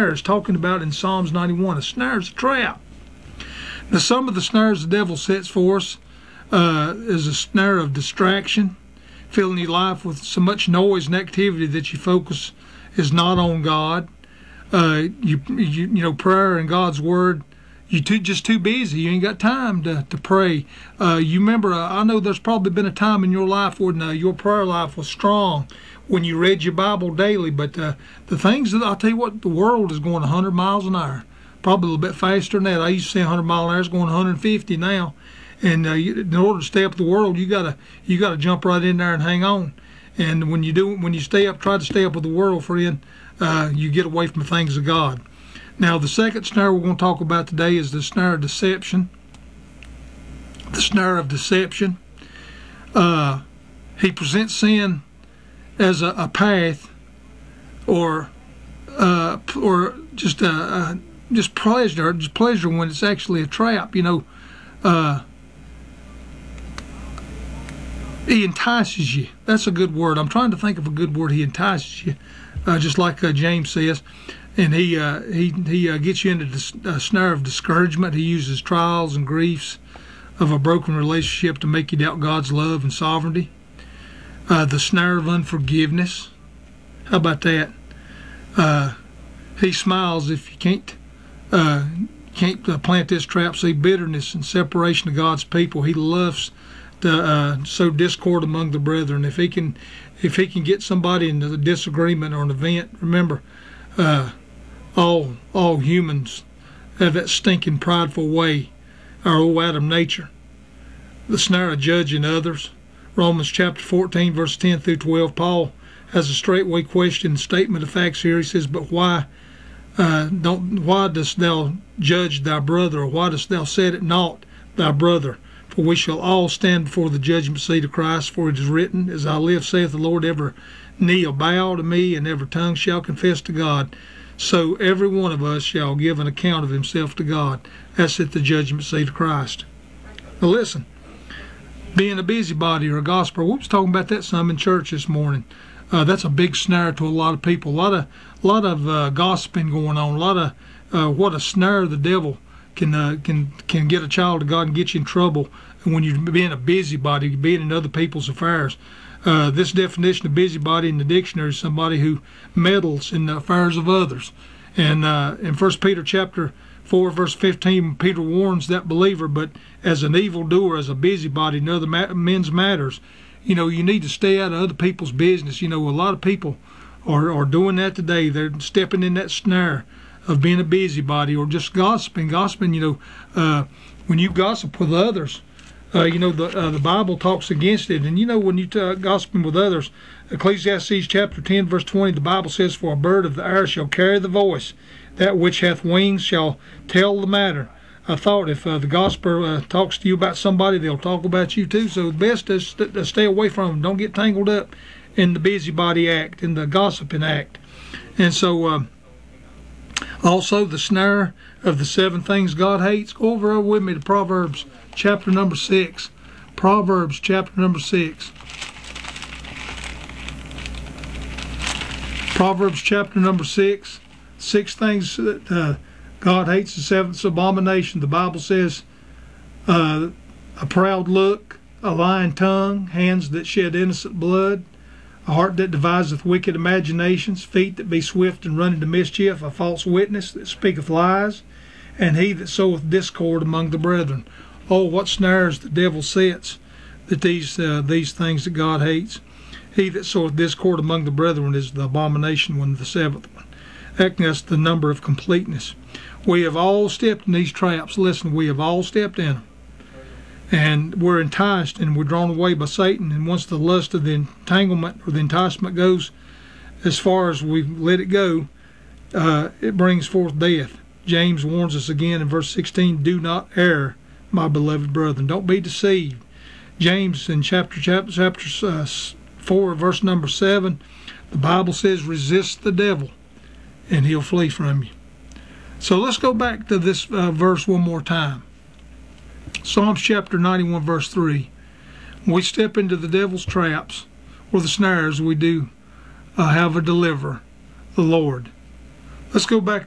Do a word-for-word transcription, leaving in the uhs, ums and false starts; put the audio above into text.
snare is talking about in Psalms ninety-one. A snare is a trap. Now, some of the snares the devil sets for us uh, is a snare of distraction, filling your life with so much noise and activity that your focus is not on God. Uh, you, you you know, prayer and God's Word, you're too, just too busy. You ain't got time to, to pray. Uh, you remember, uh, I know there's probably been a time in your life when uh, your prayer life was strong, when you read your Bible daily, but uh, the things that, I'll tell you what, the world is going one hundred miles an hour. Probably a little bit faster than that. I used to say one hundred miles an hour. It's going one hundred fifty now. And uh, you, in order to stay up with the world, you gotta you gotta jump right in there and hang on. And when you do, when you stay up, try to stay up with the world, friend, uh, you get away from the things of God. Now, the second snare we're going to talk about today is the snare of deception. The snare of deception. Uh, he presents sin as a, a path, or uh, or just a, a just pleasure, just pleasure when it's actually a trap. You know, uh, he entices you. That's a good word. I'm trying to think of a good word. He entices you, uh, just like uh, James says, and he uh, he he uh, gets you into the uh, snare of discouragement. He uses trials and griefs of a broken relationship to make you doubt God's love and sovereignty. Uh, the snare of unforgiveness. How about that? Uh, he smiles if you can't. Uh, can't uh, plant this trap. See, bitterness and separation of God's people. He loves to uh, sow discord among the brethren. If he can, if he can get somebody into a disagreement or an event, remember, uh, all all humans have that stinking prideful way, our old Adam nature. The snare of judging others. Romans chapter fourteen, verse ten through twelve. Paul has a straightway question, statement of facts here. He says, "But why?" Uh, don't why dost thou judge thy brother, or why dost thou set at naught thy brother? For we shall all stand before the judgment seat of Christ. For it is written, As I live, saith the Lord, every knee will bow to me, and every tongue shall confess to God. So every one of us shall give an account of himself to God. That's at the judgment seat of Christ. Now listen, being a busybody or a gossiper, we was talking about that some in church this morning. Uh, that's a big snare to a lot of people. A lot of, a lot of uh, gossiping going on. A lot of uh, what a snare the devil can uh, can can get a child of God and get you in trouble. And when you're being a busybody, being in other people's affairs. Uh, this definition of busybody in the dictionary is somebody who meddles in the affairs of others. And uh, in First Peter chapter four, verse fifteen, Peter warns that believer, but as an evildoer, as a busybody in other ma- men's matters, you know, you need to stay out of other people's business. You know, a lot of people are, are doing that today. They're stepping in that snare of being a busybody or just gossiping. Gossiping, you know, uh, when you gossip with others, uh, you know, the uh, the Bible talks against it. And, you know, when you uh, gossiping with others, Ecclesiastes chapter ten, verse twenty, the Bible says, For a bird of the air shall carry the voice. That which hath wings shall tell the matter. I thought if uh, the gossiper uh, talks to you about somebody, they'll talk about you too. So the best is to, to stay away from them. Don't get tangled up in the busybody act, in the gossiping act. And so uh, also the snare of the seven things God hates. Go over with me to Proverbs chapter number six. Proverbs chapter number six. Proverbs chapter number six. Six things that uh, God hates, the seventh abomination. The Bible says uh, a proud look, a lying tongue, hands that shed innocent blood, a heart that deviseth wicked imaginations, feet that be swift and run into mischief, a false witness that speaketh lies, and he that soweth discord among the brethren. Oh, what snares the devil sets, that these uh, these things that God hates. He that soweth discord among the brethren is the abomination one, the seventh one. That's the number of completeness. We have all stepped in these traps. Listen, we have all stepped in them. And we're enticed and we're drawn away by Satan. And once the lust of the entanglement or the enticement goes as far as we let it go, uh, it brings forth death. James warns us again in verse sixteen, Do not err, my beloved brethren. Don't be deceived. James in chapter, chapter, chapter uh, four, verse number seven, the Bible says, Resist the devil, and he'll flee from you. So let's go back to this uh, verse one more time. Psalms chapter ninety-one, verse three. When we step into the devil's traps or the snares, we do uh, have a deliverer, the Lord. Let's go back